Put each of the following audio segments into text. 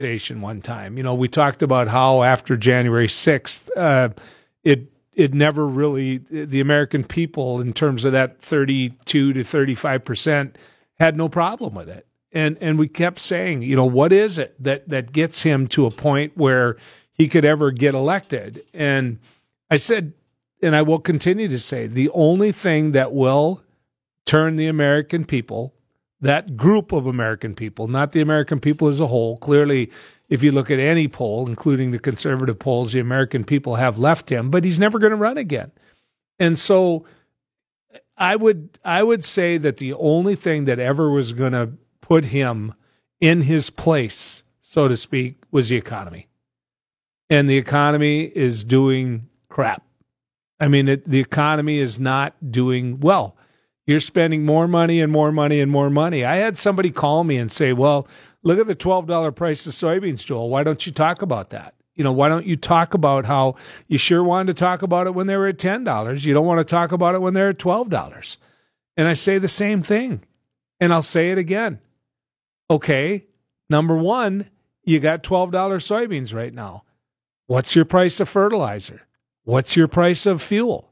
one time. We talked about how after January 6th, it never really, the American people, in terms of that 32 to 35%, had no problem with it. And we kept saying, what is it that gets him to a point where he could ever get elected? And I said, and I will continue to say, the only thing that will turn the American people, that group of American people, not the American people as a whole. Clearly, if you look at any poll, including the conservative polls, the American people have left him, but he's never going to run again. And so I would say that the only thing that ever was going to put him in his place, so to speak, was the economy. And the economy is doing crap. I mean, the economy is not doing well. You're spending more money and more money and more money. I had somebody call me and say, well, look at the $12 price of soybeans, Joel. Why don't you talk about that? Why don't you talk about how you sure wanted to talk about it when they were at $10? You don't want to talk about it when they're at $12. And I say the same thing, and I'll say it again. Okay, number one, you got $12 soybeans right now. What's your price of fertilizer? What's your price of fuel?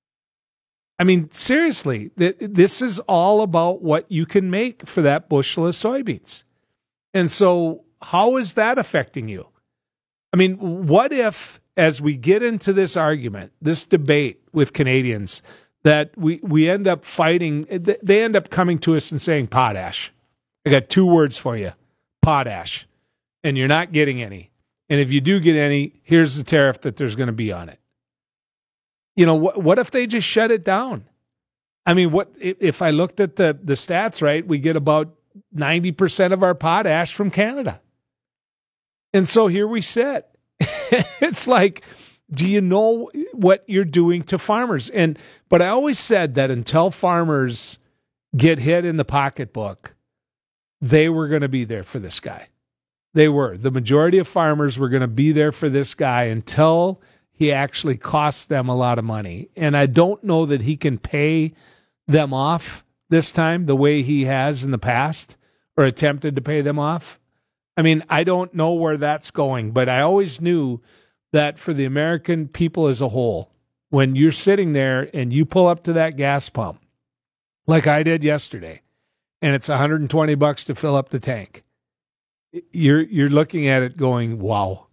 I mean, seriously, this is all about what you can make for that bushel of soybeans. And so how is that affecting you? I mean, what if, as we get into this argument, this debate with Canadians, that we end up fighting, they end up coming to us and saying potash. I got two words for you, potash, and you're not getting any. And if you do get any, here's the tariff that there's going to be on it. What if they just shut it down? I mean, what if I looked at the stats right? We get about 90% of our potash from Canada. And so here we sit. It's like, do you know what you're doing to farmers? But I always said that until farmers get hit in the pocketbook, they were going to be there for this guy. They were. The majority of farmers were going to be there for this guy until he actually costs them a lot of money. And I don't know that he can pay them off this time the way he has in the past, or attempted to pay them off. I mean, I don't know where that's going, but I always knew that for the American people as a whole, when you're sitting there and you pull up to that gas pump, like I did yesterday, and it's $120 to fill up the tank, you're looking at it going, wow.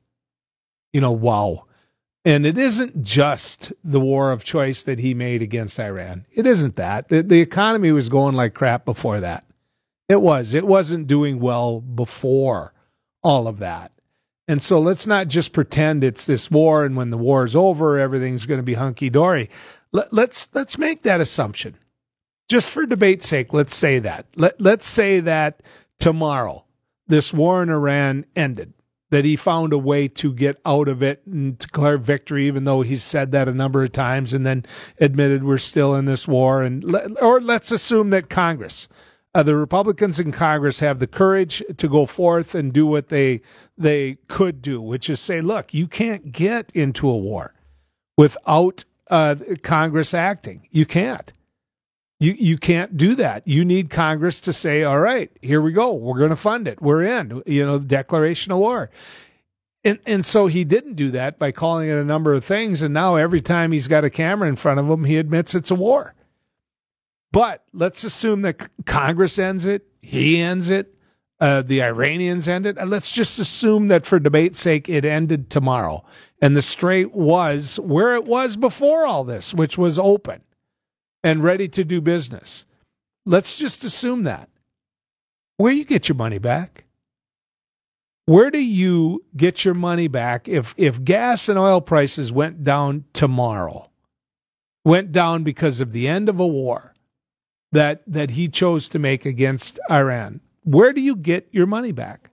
Wow. And it isn't just the war of choice that he made against Iran. It isn't that. The economy was going like crap before that. It was. It wasn't doing well before all of that. And so let's not just pretend it's this war and when the war is over, everything's going to be hunky-dory. Let's make that assumption. Just for debate's sake, let's say that. Let's say that tomorrow this war in Iran ended, that he found a way to get out of it and declare victory, even though he's said that a number of times and then admitted we're still in this war. Or let's assume that Congress, the Republicans in Congress, have the courage to go forth and do what they could do, which is say, look, you can't get into a war without Congress acting. You can't. You can't do that. You need Congress to say, all right, here we go. We're going to fund it. We're in, the declaration of war. And so he didn't do that by calling it a number of things. And now every time he's got a camera in front of him, he admits it's a war. But let's assume that Congress ends it. He ends it. The Iranians end it. And let's just assume that for debate's sake, it ended tomorrow. And the strait was where it was before all this, which was open and ready to do business. Let's just assume that. Where do you get your money back? Where do you get your money back if gas and oil prices went down tomorrow? Went down because of the end of a war that he chose to make against Iran. Where do you get your money back?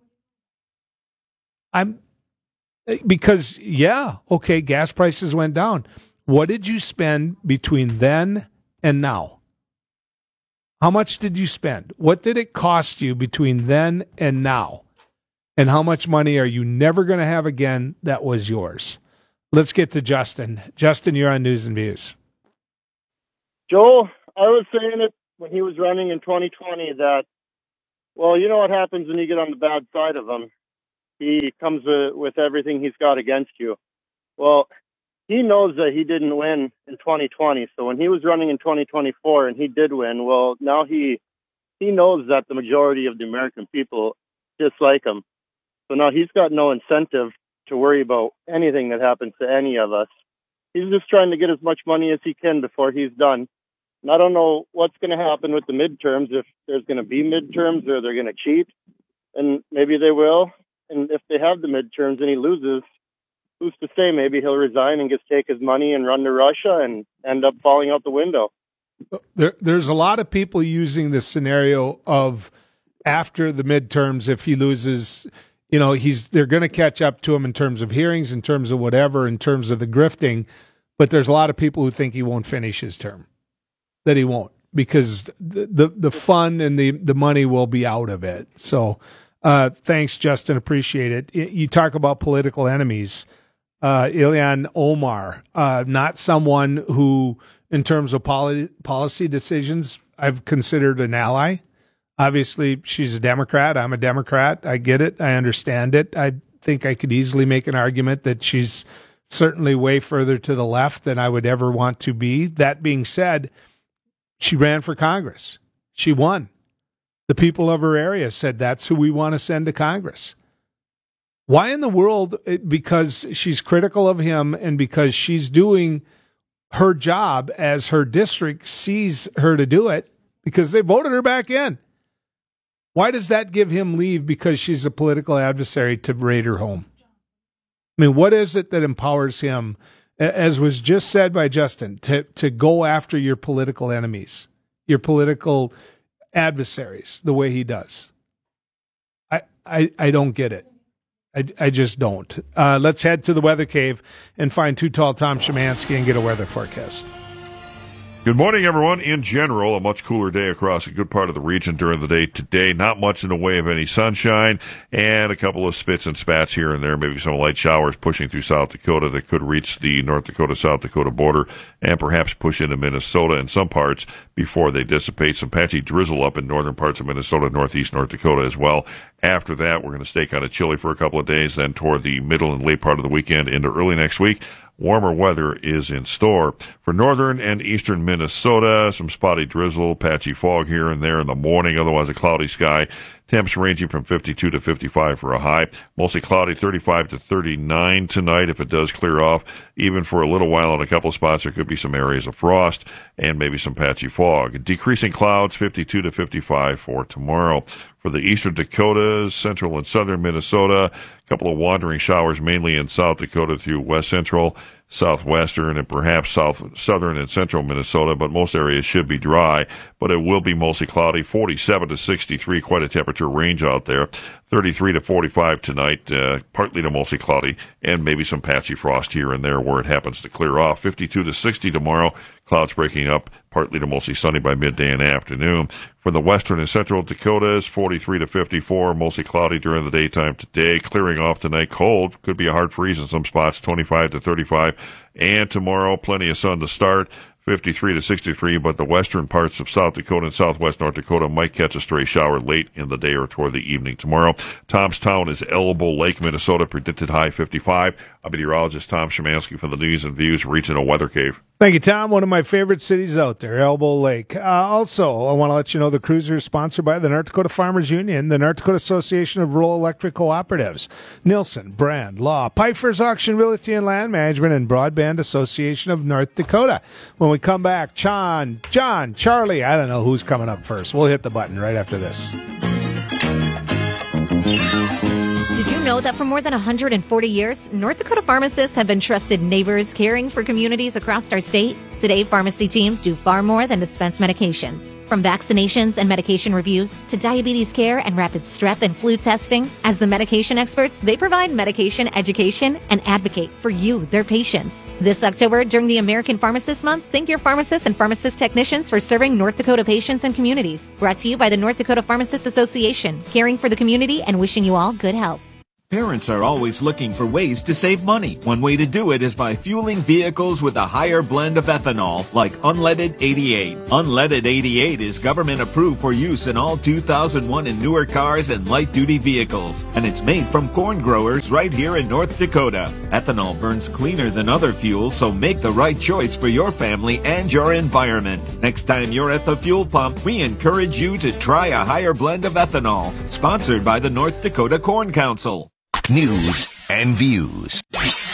Because gas prices went down. What did you spend between then and now? How much did you spend? What did it cost you between then and now? And how much money are you never going to have again that was yours? Let's get to Justin. Justin, you're on News and Views. Joel, I was saying it when he was running in 2020 that, well, you know what happens when you get on the bad side of them. he comes with everything he's got against you. Well, he knows that he didn't win in 2020. So when he was running in 2024 and he did win, well, now he knows that the majority of the American people dislike him. So now he's got no incentive to worry about anything that happens to any of us. He's just trying to get as much money as he can before he's done. And I don't know what's going to happen with the midterms, if there's going to be midterms or they're going to cheat. And maybe they will. And if they have the midterms and he loses, who's to say? Maybe he'll resign and just take his money and run to Russia and end up falling out the window. There's a lot of people using this scenario of after the midterms, if he loses, they're going to catch up to him in terms of hearings, in terms of whatever, in terms of the grifting. But there's a lot of people who think he won't finish his term, that he won't, because the fun and the money will be out of it. So thanks, Justin. Appreciate it. You talk about political enemies. Ilhan Omar, not someone who, in terms of policy decisions, I've considered an ally. Obviously, she's a Democrat. I'm a Democrat. I get it. I understand it. I think I could easily make an argument that she's certainly way further to the left than I would ever want to be. That being said, she ran for Congress. She won. The people of her area said that's who we want to send to Congress. Why in the world? Because she's critical of him and because she's doing her job as her district sees her to do it, because they voted her back in. Why does that give him leave because she's a political adversary to raid her home? I mean, what is it that empowers him, as was just said by Justin, to go after your political enemies, your political adversaries, the way he does? I don't get it. I just don't. Let's head to the weather cave and find Too Tall Tom Szymanski and get a weather forecast. Good morning, everyone. In general, a much cooler day across a good part of the region during the day today. Not much in the way of any sunshine, and a couple of spits and spats here and there. Maybe some light showers pushing through South Dakota that could reach the North Dakota-South Dakota border and perhaps push into Minnesota in some parts before they dissipate. Some patchy drizzle up in northern parts of Minnesota, northeast North Dakota as well. After that, we're going to stay kind of chilly for a couple of days. Then toward the middle and late part of the weekend into early next week, warmer weather is in store. For northern and eastern Minnesota, some spotty drizzle, patchy fog here and there in the morning, otherwise a cloudy sky. Temps ranging from 52 to 55 for a high. Mostly cloudy, 35 to 39 tonight if it does clear off. Even for a little while in a couple spots, there could be some areas of frost and maybe some patchy fog. Decreasing clouds, 52 to 55 for tomorrow. For the eastern Dakotas, central and southern Minnesota, a couple of wandering showers mainly in South Dakota through west central, southwestern, and perhaps southern and central Minnesota, but most areas should be dry. But it will be mostly cloudy, 47 to 63, quite a temperature range out there. 33 to 45 tonight, partly to mostly cloudy, and maybe some patchy frost here and there where it happens to clear off. 52 to 60 tomorrow, clouds breaking up, partly to mostly sunny by midday and afternoon. For the western and central Dakotas, 43 to 54, mostly cloudy during the daytime today, clearing off tonight. Cold, could be a hard freeze in some spots, 25 to 35. And tomorrow, plenty of sun to start, 53 to 63, but the western parts of South Dakota and southwest North Dakota might catch a stray shower late in the day or toward the evening tomorrow. Tomstown is Elbow Lake, Minnesota, predicted high 55. I'm meteorologist Tom Szymanski from the News and Views Regional Weather Cave. Thank you, Tom. One of my favorite cities out there, Elbow Lake. Also, I want to let you know the cruiser is sponsored by the North Dakota Farmers Union, the North Dakota Association of Rural Electric Cooperatives, Nielsen, Brand, Law, Pfeiffer's Auction, Realty and Land Management, and Broadband Association of North Dakota. When we come back, John, Charlie, I don't know who's coming up first. We'll hit the button right after this. Did you know that for more than 140 years, North Dakota pharmacists have been trusted neighbors caring for communities across our state? Today, pharmacy teams do far more than dispense medications. From vaccinations and medication reviews to diabetes care and rapid strep and flu testing, as the medication experts, they provide medication education and advocate for you, their patients. This October, during the American Pharmacist Month, thank your pharmacists and pharmacist technicians for serving North Dakota patients and communities. Brought to you by the North Dakota Pharmacists Association, caring for the community and wishing you all good health. Parents are always looking for ways to save money. One way to do it is by fueling vehicles with a higher blend of ethanol, like Unleaded 88. Unleaded 88 is government approved for use in all 2001 and newer cars and light-duty vehicles, and it's made from corn growers right here in North Dakota. Ethanol burns cleaner than other fuels, so make the right choice for your family and your environment. Next time you're at the fuel pump, we encourage you to try a higher blend of ethanol. Sponsored by the North Dakota Corn Council. News and views.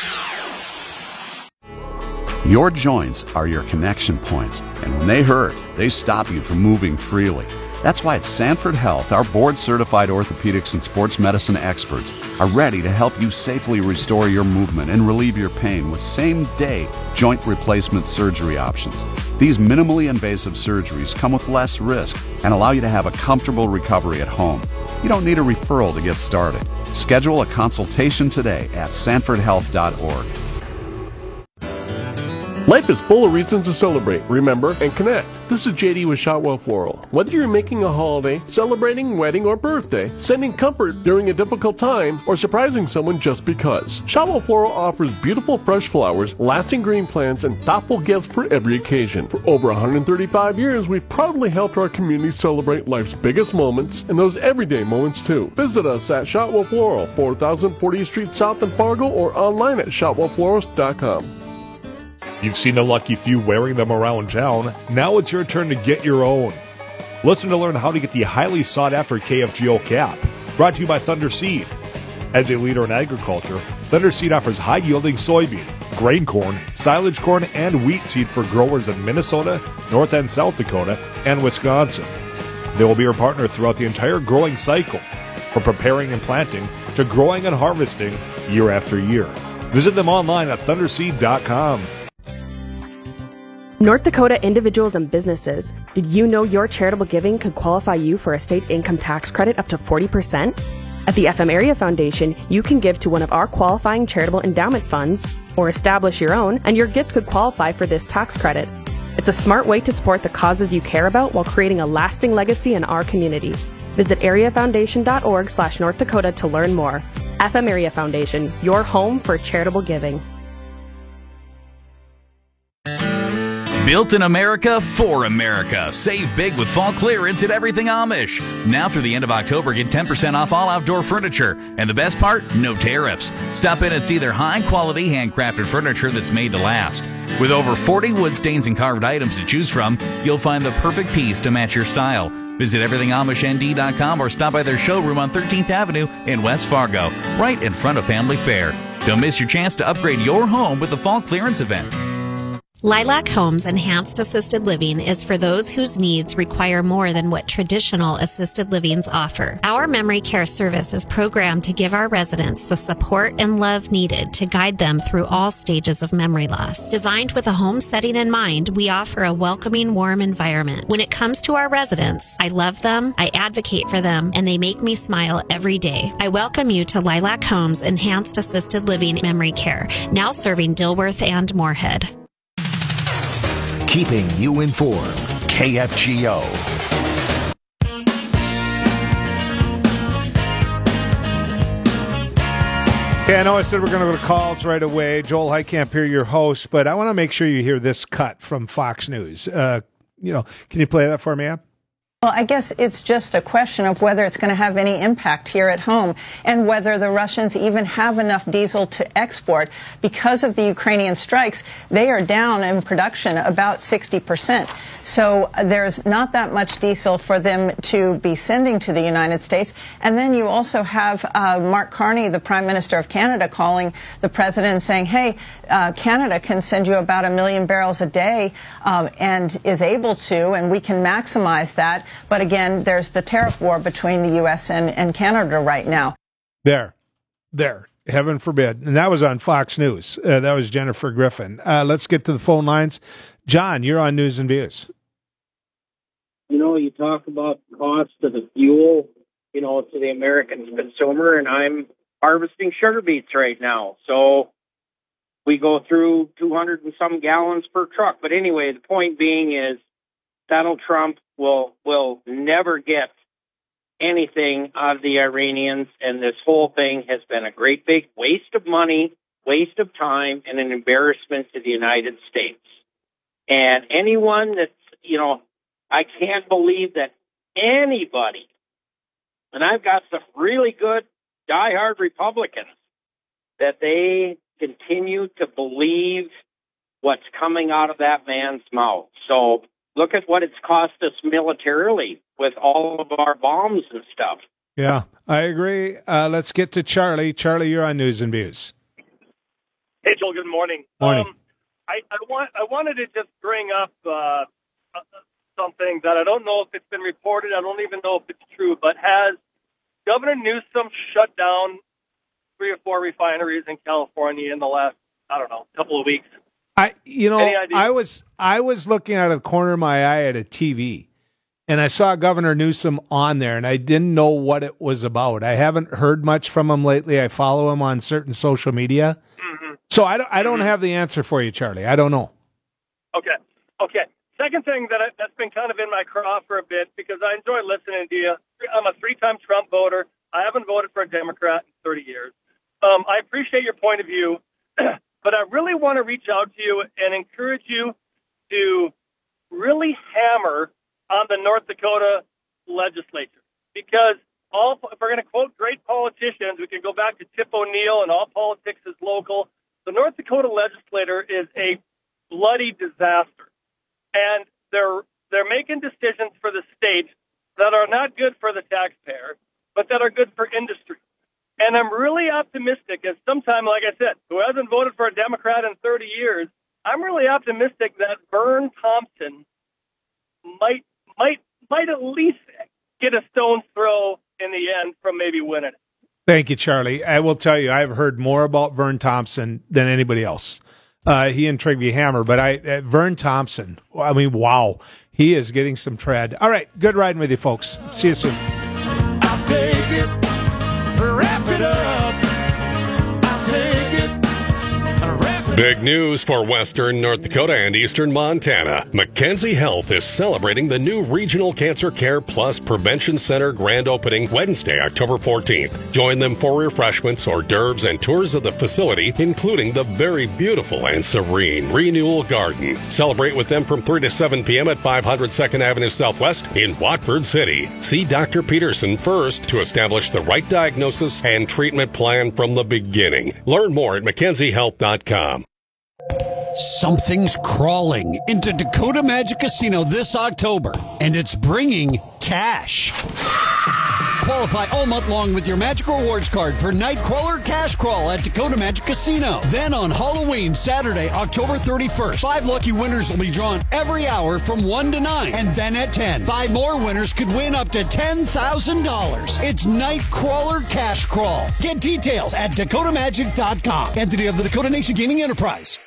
Your joints are your connection points, and when they hurt, they stop you from moving freely. That's why at Sanford Health, our board-certified orthopedics and sports medicine experts are ready to help you safely restore your movement and relieve your pain with same-day joint replacement surgery options. These minimally invasive surgeries come with less risk and allow you to have a comfortable recovery at home. You don't need a referral to get started. Schedule a consultation today at sanfordhealth.org. Life is full of reasons to celebrate, remember, and connect. This is JD with Shotwell Floral. Whether you're making a holiday, celebrating, wedding, or birthday, sending comfort during a difficult time, or surprising someone just because, Shotwell Floral offers beautiful fresh flowers, lasting green plants, and thoughtful gifts for every occasion. For over 135 years, we've proudly helped our community celebrate life's biggest moments and those everyday moments too. Visit us at Shotwell Floral, 4000 40th Street South in Fargo, or online at shotwellflorist.com. You've seen the lucky few wearing them around town. Now it's your turn to get your own. Listen to learn how to get the highly sought-after KFGO cap. Brought to you by Thunder Seed. As a leader in agriculture, Thunder Seed offers high-yielding soybean, grain corn, silage corn, and wheat seed for growers in Minnesota, North and South Dakota, and Wisconsin. They will be your partner throughout the entire growing cycle, from preparing and planting to growing and harvesting year after year. Visit them online at thunderseed.com. North Dakota individuals and businesses, did you know your charitable giving could qualify you for a state income tax credit up to 40%? At the FM Area Foundation, you can give to one of our qualifying charitable endowment funds or establish your own, and your gift could qualify for this tax credit. It's a smart way to support the causes you care about while creating a lasting legacy in our community. Visit areafoundation.org/North Dakota to learn more. FM Area Foundation, your home for charitable giving. Built in America for America. Save big with fall clearance at Everything Amish. Now through the end of October, get 10% off all outdoor furniture. And the best part, no tariffs. Stop in and see their high-quality handcrafted furniture that's made to last. With over 40 wood stains and carved items to choose from, you'll find the perfect piece to match your style. Visit everythingamishnd.com or stop by their showroom on 13th Avenue in West Fargo, right in front of Family Fair. Don't miss your chance to upgrade your home with the fall clearance event. Lilac Homes Enhanced Assisted Living is for those whose needs require more than what traditional assisted livings offer. Our memory care service is programmed to give our residents the support and love needed to guide them through all stages of memory loss. Designed with a home setting in mind, we offer a welcoming, warm environment. When it comes to our residents, I love them, I advocate for them, and they make me smile every day. I welcome you to Lilac Homes Enhanced Assisted Living Memory Care, now serving Dilworth and Moorhead. Keeping you informed. KFGO. Okay, I know I said we're going to go to calls right away. Joel Heitkamp here, your host, but I want to make sure you hear this cut from Fox News. Can you play that for me, Ab? Well, I guess it's just a question of whether it's going to have any impact here at home and whether the Russians even have enough diesel to export. Because of the Ukrainian strikes, they are down in production about 60%. So there's not that much diesel for them to be sending to the United States. And then you also have Mark Carney, the Prime Minister of Canada, calling the president and saying, hey, Canada can send you about 1 million barrels a day and is able to, and we can maximize that. But again, there's the tariff war between the U.S. and Canada right now. There. Heaven forbid. And that was on Fox News. That was Jennifer Griffin. Let's get to the phone lines. John, you're on News and Views. You talk about the cost of the fuel, to the American consumer, and I'm harvesting sugar beets right now. So we go through 200 and some gallons per truck. But anyway, the point being is Donald Trump will never get anything out of the Iranians, and this whole thing has been a great big waste of money, waste of time, and an embarrassment to the United States. And anyone that's, I can't believe that anybody, and I've got some really good diehard Republicans, that they continue to believe what's coming out of that man's mouth. So look at what it's cost us militarily with all of our bombs and stuff. Yeah, I agree. Let's get to Charlie. Charlie, you're on News and Views. Hey, Joel, good morning. Morning. I wanted to just bring up something that I don't know if it's been reported. I don't even know if it's true, but has Governor Newsom shut down 3 or 4 refineries in California in the last, couple of weeks? I was looking out of the corner of my eye at a TV, and I saw Governor Newsom on there, and I didn't know what it was about. I haven't heard much from him lately. I follow him on certain social media. Mm-hmm. So I don't have the answer for you, Charlie. I don't know. Okay. Second thing that's been kind of in my craw for a bit, because I enjoy listening to you. I'm a 3-time Trump voter. I haven't voted for a Democrat in 30 years. I appreciate your point of view, but I really want to reach out to you and encourage you to really hammer on the North Dakota legislature, because if we're going to quote great politicians, we can go back to Tip O'Neill and all politics is local. The North Dakota legislator is a bloody disaster, and they're making decisions for the state that are not good for the taxpayer, but that are good for industry. And I'm really optimistic, as sometime, like I said, who hasn't voted for a Democrat in 30 years, I'm really optimistic that Vern Thompson might at least get a stone's throw in the end from maybe winning it. Thank you, Charlie. I will tell you, I've heard more about Vern Thompson than anybody else. He and Trigby Hammer, but Vern Thompson, wow, he is getting some tread. All right, good riding with you, folks. See you soon. I'll take it, wrap it up. I'll take it, wrap it up. Big news for Western North Dakota and Eastern Montana. Mackenzie Health is celebrating the new Regional Cancer Care Plus Prevention Center grand opening Wednesday, October 14th. Join them for refreshments, hors d'oeuvres, and tours of the facility, including the very beautiful and serene Renewal Garden. Celebrate with them from 3 to 7 p.m. at 500 2nd Avenue Southwest in Watford City. See Dr. Peterson first to establish the right diagnosis and treatment plan from the beginning. Learn more at MackenzieHealth.com. Something's crawling into Dakota Magic Casino this October, and it's bringing cash. Qualify all month long with your Magic Rewards card for Nightcrawler Cash Crawl at Dakota Magic Casino. Then on Halloween, Saturday, October 31st, 5 lucky winners will be drawn every hour from 1 to 9. And then at 10, 5 more winners could win up to $10,000. It's Nightcrawler Cash Crawl. Get details at DakotaMagic.com. Entity of the Dakota Nation Gaming Enterprise.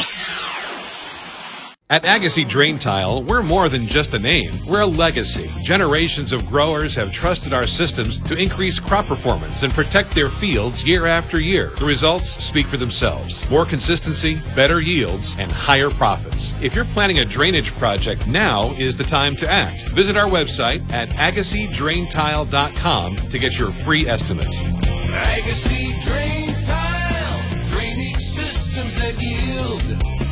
At Agassiz Drain Tile, we're more than just a name. We're a legacy. Generations of growers have trusted our systems to increase crop performance and protect their fields year after year. The results speak for themselves. More consistency, better yields, and higher profits. If you're planning a drainage project, now is the time to act. Visit our website at AgassizDrainTile.com to get your free estimate. Agassiz Drain Tile, drainage systems that yield.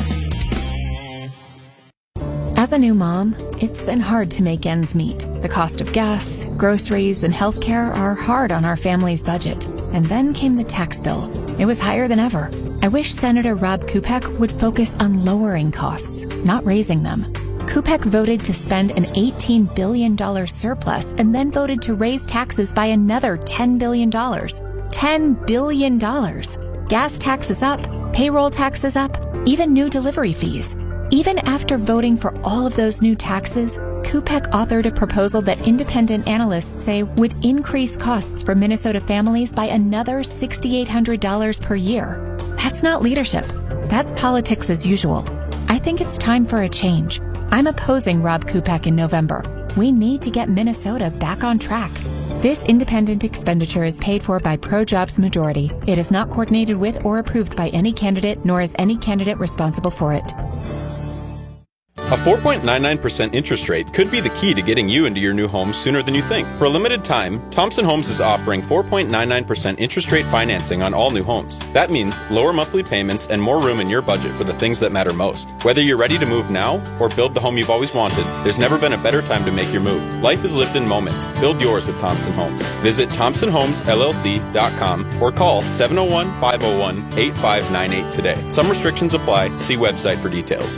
As a new mom, it's been hard to make ends meet. The cost of gas, groceries, and healthcare are hard on our family's budget. And then came the tax bill. It was higher than ever. I wish Senator Rob Kupek would focus on lowering costs, not raising them. Kupek voted to spend an $18 billion surplus and then voted to raise taxes by another $10 billion. $10 billion. Gas taxes up, payroll taxes up, even new delivery fees. Even after voting for all of those new taxes, Kupek authored a proposal that independent analysts say would increase costs for Minnesota families by another $6,800 per year. That's not leadership. That's politics as usual. I think it's time for a change. I'm opposing Rob Kupek in November. We need to get Minnesota back on track. This independent expenditure is paid for by ProJobs Majority. It is not coordinated with or approved by any candidate, nor is any candidate responsible for it. A 4.99% interest rate could be the key to getting you into your new home sooner than you think. For a limited time, Thompson Homes is offering 4.99% interest rate financing on all new homes. That means lower monthly payments and more room in your budget for the things that matter most. Whether you're ready to move now or build the home you've always wanted, there's never been a better time to make your move. Life is lived in moments. Build yours with Thompson Homes. Visit ThompsonHomesLLC.com or call 701-501-8598 today. Some restrictions apply. See website for details.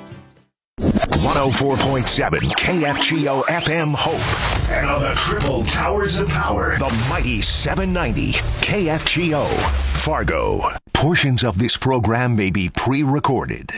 104.7 KFGO FM Hope. And on the triple towers of power, the mighty 790 KFGO Fargo. Portions of this program may be pre-recorded.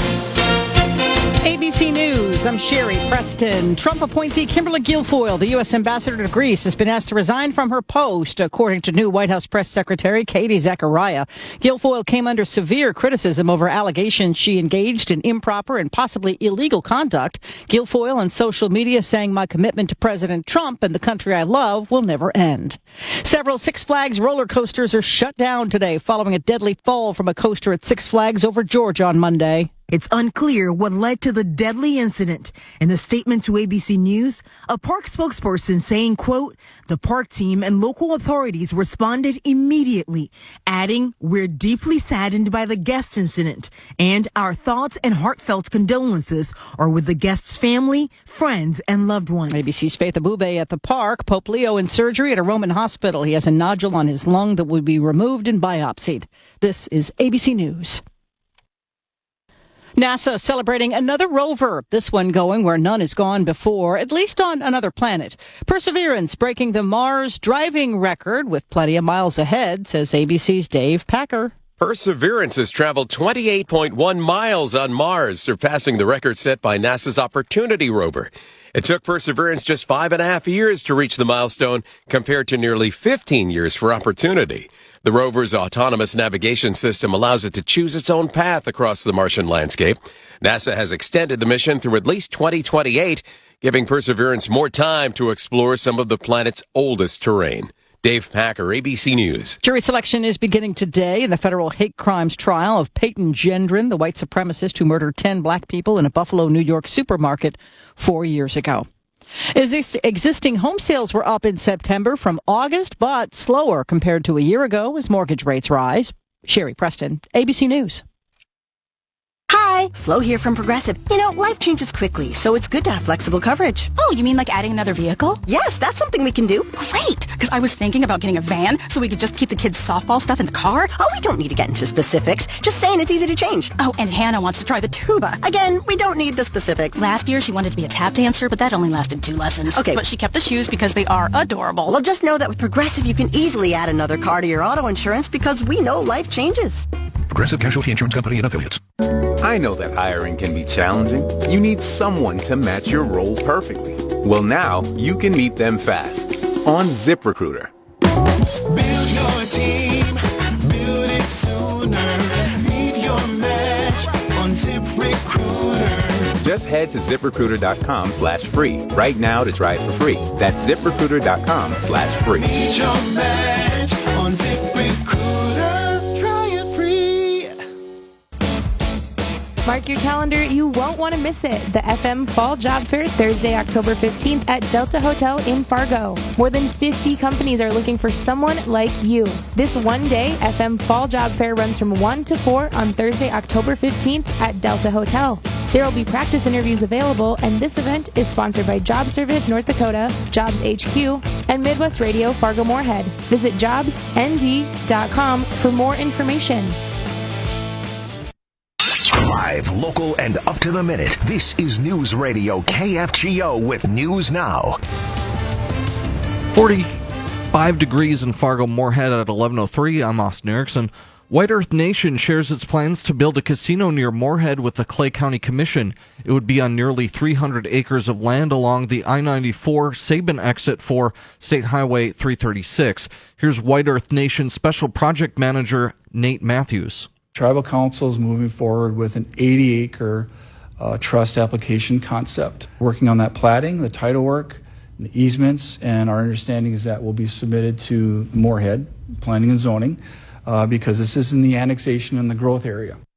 ABC News, I'm Sherry Preston. Trump appointee Kimberly Guilfoyle, the U.S. ambassador to Greece, has been asked to resign from her post, according to new White House press secretary Katie Zachariah. Guilfoyle came under severe criticism over allegations she engaged in improper and possibly illegal conduct. Guilfoyle on social media saying, "My commitment to President Trump and the country I love will never end." Several Six Flags roller coasters are shut down today following a deadly fall from a coaster at Six Flags over Georgia on Monday. It's unclear what led to the deadly incident. In a statement to ABC News, a park spokesperson saying, quote, "The park team and local authorities responded immediately," adding, "We're deeply saddened by the guest incident, and our thoughts and heartfelt condolences are with the guest's family, friends, and loved ones." ABC's Faith Abube at the park. Pope Leo in surgery at a Roman hospital. He has a nodule on his lung that will be removed and biopsied. This is ABC News. NASA celebrating another rover, this one going where none has gone before, at least on another planet. Perseverance breaking the Mars driving record with plenty of miles ahead, says ABC's Dave Packer. Perseverance has traveled 28.1 miles on Mars, surpassing the record set by NASA's Opportunity rover. It took Perseverance just 5.5 years to reach the milestone, compared to nearly 15 years for Opportunity. The rover's autonomous navigation system allows it to choose its own path across the Martian landscape. NASA has extended the mission through at least 2028, giving Perseverance more time to explore some of the planet's oldest terrain. Dave Packer, ABC News. Jury selection is beginning today in the federal hate crimes trial of Peyton Gendron, the white supremacist who murdered 10 black people in a Buffalo, New York supermarket 4 years ago. Existing home sales were up in September from August, but slower compared to a year ago as mortgage rates rise. Sherry Preston, ABC News. Hi, Flo here from Progressive. You know, life changes quickly, so it's good to have flexible coverage. Oh, you mean like adding another vehicle? Yes, that's something we can do. Great, because I was thinking about getting a van so we could just keep the kids' softball stuff in the car. Oh, we don't need to get into specifics. Just saying it's easy to change. Oh, and Hannah wants to try the tuba. Again, we don't need the specifics. Last year, she wanted to be a tap dancer, but that only lasted 2 lessons. Okay. But she kept the shoes because they are adorable. Well, just know that with Progressive, you can easily add another car to your auto insurance because we know life changes. Progressive Casualty Insurance Company and Affiliates. I know that hiring can be challenging. You need someone to match your role perfectly. Well, now you can meet them fast on ZipRecruiter. Build your team, build it sooner. Meet your match on ZipRecruiter. Just head to ZipRecruiter.com/free right now to try it for free. That's ZipRecruiter.com/free. Meet your match on ZipRecruiter. Try it free. Mark your calendar. You won't want to miss it. The FM Fall Job Fair, Thursday, October 15th at Delta Hotel in Fargo. More than 50 companies are looking for someone like you. This one-day FM Fall Job Fair runs from 1 to 4 on Thursday, October 15th at Delta Hotel. There will be practice interviews available, and this event is sponsored by Job Service North Dakota, Jobs HQ, and Midwest Radio Fargo-Moorhead. Visit jobsnd.com for more information. Live, local, and up to the minute. This is News Radio KFGO with News Now. 45 degrees in Fargo-Moorhead at 11:03. I'm Austin Erickson. White Earth Nation shares its plans to build a casino near Moorhead with the Clay County Commission. It would be on nearly 300 acres of land along the I-94 Sabin exit for State Highway 336. Here's White Earth Nation Special Project Manager Nate Matthews. Tribal Council is moving forward with an 80-acre trust application concept. Working on that platting, the title work, the easements, and our understanding is that will be submitted to Moorhead Planning and Zoning because this is in the annexation and the growth area.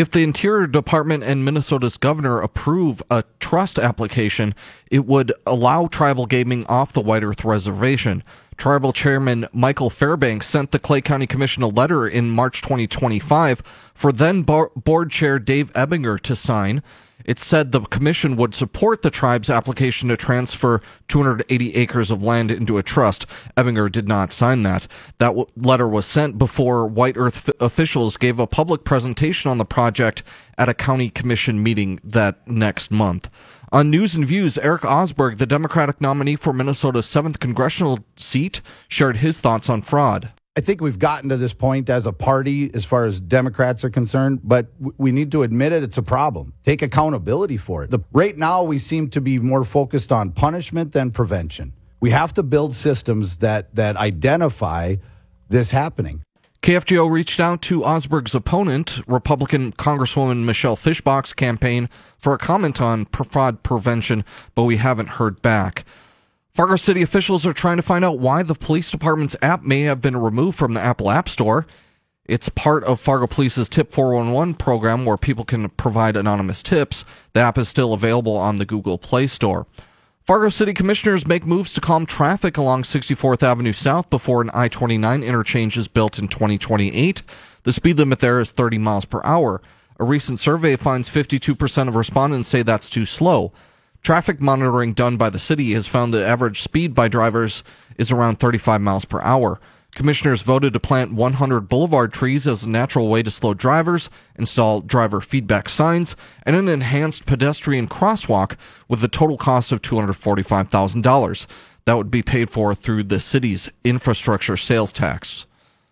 If the Interior Department and Minnesota's governor approve a trust application, it would allow tribal gaming off the White Earth Reservation. Tribal Chairman Michael Fairbanks sent the Clay County Commission a letter in March 2025 for then Board Chair Dave Ebinger to sign. It said the commission would support the tribe's application to transfer 280 acres of land into a trust. Ebinger did not sign that. That letter was sent before White Earth officials gave a public presentation on the project at a county commission meeting that next month. On News and Views, Eric Osberg, the Democratic nominee for Minnesota's 7th congressional seat, shared his thoughts on fraud. I think we've gotten to this point as a party as far as Democrats are concerned, but we need to admit it. It's a problem. Take accountability for it. Right now, we seem to be more focused on punishment than prevention. We have to build systems that identify this happening. KFGO reached out to Osberg's opponent, Republican Congresswoman Michelle Fischbach's campaign, for a comment on fraud prevention, but we haven't heard back. Fargo City officials are trying to find out why the police department's app may have been removed from the Apple App Store. It's part of Fargo Police's Tip 411 program where people can provide anonymous tips. The app is still available on the Google Play Store. Fargo City commissioners make moves to calm traffic along 64th Avenue South before an I-29 interchange is built in 2028. The speed limit there is 30 miles per hour. A recent survey finds 52% of respondents say that's too slow. Traffic monitoring done by the city has found the average speed by drivers is around 35 miles per hour. Commissioners voted to plant 100 boulevard trees as a natural way to slow drivers, install driver feedback signs, and an enhanced pedestrian crosswalk with a total cost of $245,000. That would be paid for through the city's infrastructure sales tax.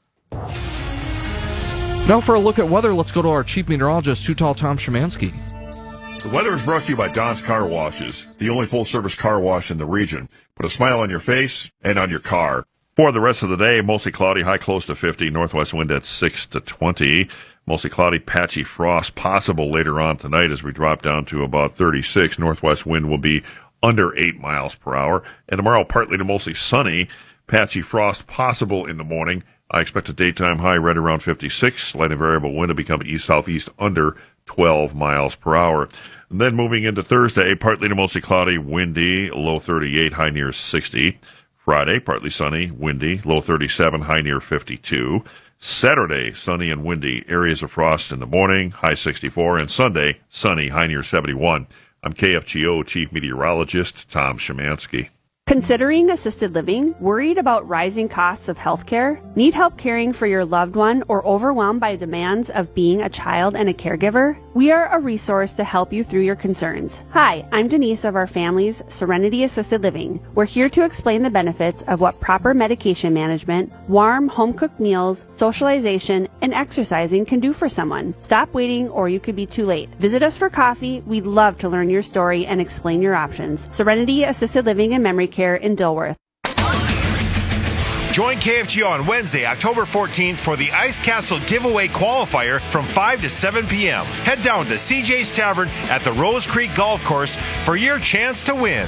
Now for a look at weather, let's go to our chief meteorologist, Too Tall Tom Szymanski. The weather is brought to you by Don's Car Washes, the only full-service car wash in the region. Put a smile on your face and on your car. For the rest of the day, mostly cloudy, high close to 50, northwest wind at 6 to 20. Mostly cloudy, patchy frost possible later on tonight as we drop down to about 36. Northwest wind will be under 8 miles per hour. And tomorrow, partly to mostly sunny, patchy frost possible in the morning. I expect a daytime high right around 56. Light and variable wind to become east-southeast under 12 miles per hour. And then moving into Thursday, partly to mostly cloudy, windy, low 38, high near 60. Friday, partly sunny, windy, low 37, high near 52. Saturday, sunny and windy, areas of frost in the morning, high 64. And Sunday, sunny, high near 71. I'm KFGO Chief Meteorologist Tom Szymanski. Considering assisted living? Worried about rising costs of healthcare? Need help caring for your loved one or overwhelmed by demands of being a child and a caregiver? We are a resource to help you through your concerns. Hi, I'm Denise of our family's Serenity Assisted Living. We're here to explain the benefits of what proper medication management, warm home-cooked meals, socialization, and exercising can do for someone. Stop waiting or you could be too late. Visit us for coffee. We'd love to learn your story and explain your options. Serenity Assisted Living and Memory Care in Dilworth. Join KFGO on Wednesday, October 14th for the Ice Castle giveaway qualifier from 5 to 7 p.m. Head down to CJ's Tavern at the Rose Creek Golf Course for your chance to win.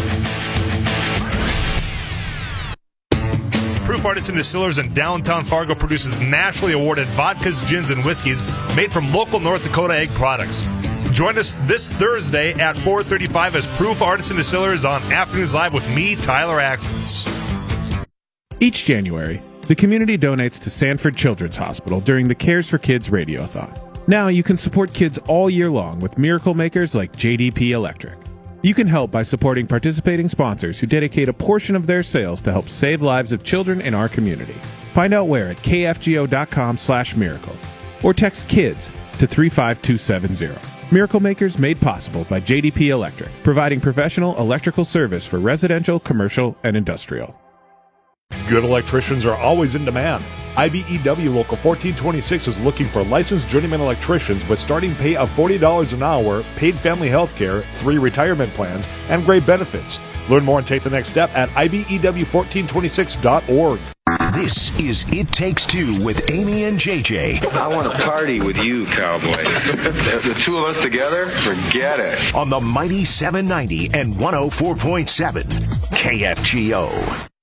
Proof Artisan Distillers in downtown Fargo produces nationally awarded vodkas, gins, and whiskeys made from local North Dakota egg products. Join us this Thursday at 4:35 as Proof Artisan Distillers on Afternoons Live with me, Tyler Axons. Each January, the community donates to Sanford Children's Hospital during the Cares for Kids Radiothon. Now you can support kids all year long with miracle makers like JDP Electric. You can help by supporting participating sponsors who dedicate a portion of their sales to help save lives of children in our community. Find out where at kfgo.com/miracle or text KIDS to 35270. Miracle Makers made possible by JDP Electric, providing professional electrical service for residential, commercial, and industrial. Good electricians are always in demand. IBEW Local 1426 is looking for licensed journeyman electricians with starting pay of $40 an hour, paid family health care, 3 retirement plans, and great benefits. Learn more and take the next step at IBEW1426.org. This is It Takes Two with Amy and JJ. I want to party with you, cowboy. The two of us together? Forget it. On the mighty 790 and 104.7 KFGO.